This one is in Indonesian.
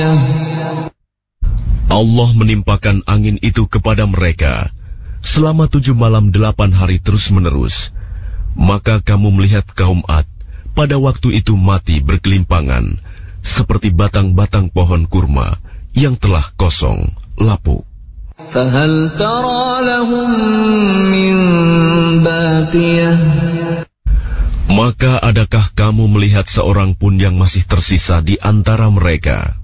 Allah menimpakan angin itu kepada mereka selama 7 malam 8 hari terus-menerus. Maka kamu melihat kaum Ad pada waktu itu mati berkelimpangan, seperti batang-batang pohon kurma yang telah kosong, lapuk. فَهَلْ تَرَى لَهُم مِّن بَاقِيَةٍ. Maka adakah kamu melihat seorang pun yang masih tersisa di antara mereka?